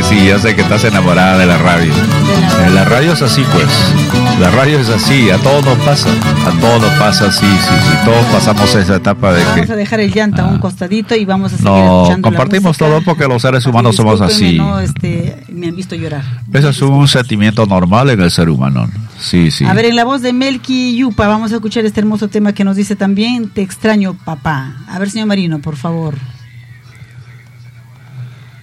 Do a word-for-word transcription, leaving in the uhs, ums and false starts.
sí, ya sé que estás enamorada de la radio. De la, la radio es así, pues. La radio es así, a todos nos pasa. A todos nos pasa, sí, sí, sí. Todos pasamos esa etapa de vamos que... Vamos a dejar el llanto a un costadito y vamos a seguir no, escuchando compartimos la todo porque los seres humanos somos así. No, este, me han visto llorar. Eso es un sentimiento normal en el ser humano. Sí, sí. A ver, en la voz de Melqui Yupa, vamos a escuchar este hermoso tema que nos dice también, te extraño, papá. A ver, señor Marino, por favor.